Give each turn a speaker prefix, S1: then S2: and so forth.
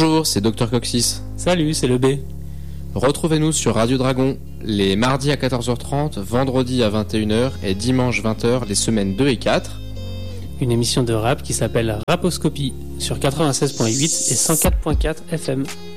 S1: Bonjour, c'est Dr Coxis.
S2: Salut, c'est le B.
S1: Retrouvez-nous sur Radio Dragon les mardis à 14h30, vendredi à 21h et dimanche 20h les semaines 2 et 4.
S2: Une émission de rap qui s'appelle Raposcopie sur 96.8 et 104.4 FM.